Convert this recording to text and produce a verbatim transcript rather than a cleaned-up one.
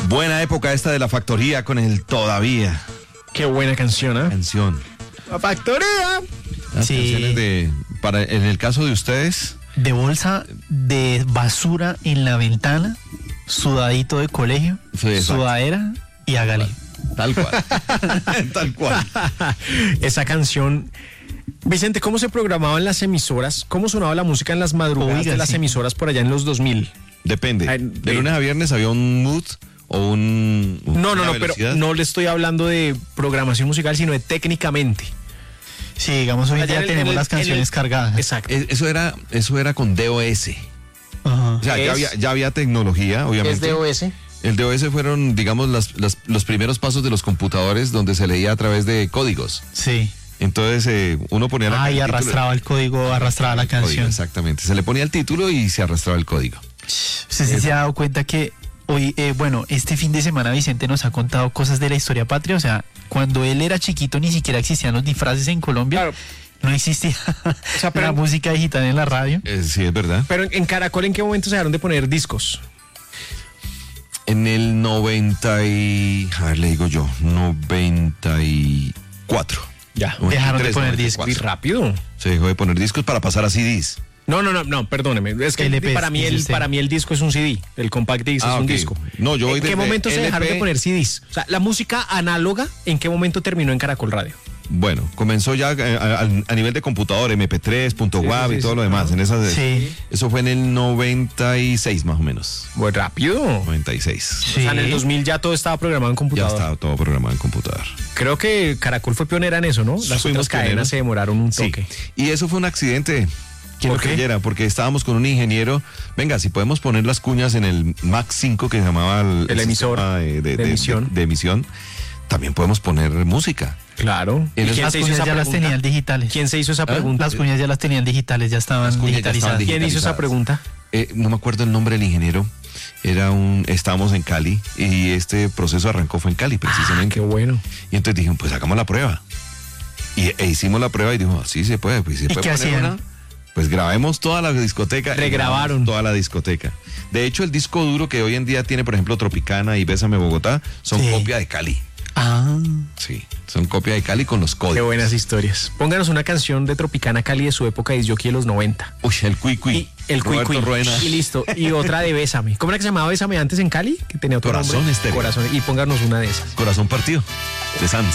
Buena época esta de La Factoría con el Todavía. Qué buena canción, ¿eh? Canción. La Factoría. Las Sí. canciones de, para, en el caso de ustedes, De bolsa de basura en la ventana, sudadito de colegio, Sí, exacto. sudadera y hágale. tal cual. Tal cual. Esa canción. Vicente, ¿cómo se programaban las emisoras? ¿Cómo sonaba la música en las madrugadas Oiga, de las sí. emisoras por allá en los dos mil? Depende. Ay, De de- lunes a viernes había un mood o un. No, no, una no, pero velocidad. no le estoy hablando de programación musical, sino de técnicamente. Sí, digamos, hoy en Allá día en el- tenemos en el- las canciones en el- cargadas. Exacto. Eh, Eso era, eso era con D O S. Ajá. O sea, Es- ya había, ya había tecnología, obviamente. S? El D O S fueron, digamos, las, las- los primeros pasos de los computadores donde se leía a través de códigos. Sí. Entonces eh, uno ponía la Ah, y el título- arrastraba el código, arrastraba la el código, canción. exactamente. Se le ponía el título y se arrastraba el código. ¿Usted sí se ha dado cuenta que hoy, eh, bueno, este fin de semana Vicente nos ha contado cosas de la historia patria? O sea, cuando él era chiquito ni siquiera existían los disfraces en Colombia. Claro. No existía sea, pero- la música digital en la radio. Eh, sí, es verdad. Pero en, en Caracol, ¿en qué momento se dejaron de poner discos? En el noventa y... A ver, le digo yo, noventa y cuatro. Ya. Dejaron de noventa y tres, poner noventa y discos. Muy cuatro. rápido. Se dejó de poner discos para pasar a C Ds. No, no, no, no, perdóneme. Es que L Ps, para mí, dice el, usted. para mí el disco es un C D. El compact disc Ah, es un ok. disco. No, yo voy ¿En qué desde momento se L P? dejaron de poner C Ds? O sea, la música análoga, ¿en qué momento terminó en Caracol Radio? Bueno, comenzó ya eh, a, a- a nivel de computador, M P tres, punto Sí, WAV sí, y todo sí, lo demás. En esas, Sí. Eso fue en el noventa y seis más o menos. Muy rápido. noventa y seis. Sí. O sea, en el dos mil ya todo estaba programado en Ya computador. estaba todo programado en computador. Creo que Caracol fue pionera en eso, ¿no? Las Fuimos otras cadenas pioneros. se demoraron un Sí. toque. Y eso fue un accidente. Quien ¿Por lo qué? creyera, porque estábamos con un ingeniero. Venga, si podemos poner las cuñas en el Mac cinco que se llamaba el, El emisor sistema de, de- de de- emisión. de- de emisión, también podemos poner música. Claro. En ¿Y esas quién Las se hizo cuñas esa ya las pregunta? tenían digitales. ¿Quién se hizo esa pregunta? Las cuñas ya las tenían digitales, ya estaban Las cuñas ya estaban digitalizadas. digitales. ¿Quién hizo esa pregunta? Eh, no me acuerdo el nombre del ingeniero. Era un, estábamos en Cali y este proceso arrancó fue en Cali precisamente. Qué bueno. Y entonces dijimos, pues hagamos la prueba. Y e hicimos la prueba y dijimos, sí se puede, pues se ¿Y puede qué poner hacían? una. Pues grabemos toda la discoteca. y Regrabaron. grabamos toda la discoteca. De hecho, el disco duro que hoy en día tiene, por ejemplo, Tropicana y Bésame Bogotá, son Sí. copia de Cali. Ah, Sí, son copia de Cali con los Qué códigos. buenas historias. Pónganos una canción de Tropicana Cali de su época de jockey de los noventa. Uy, el Cui Cui. Y el Cui Roberto Cui. Ruena. Y listo. Y otra de Bésame. ¿Cómo era que se llamaba Bésame antes en Cali? Que tenía otro Corazón nombre. Estéreo. Corazón. Y pónganos una de esas. Corazón partido. De Sanz.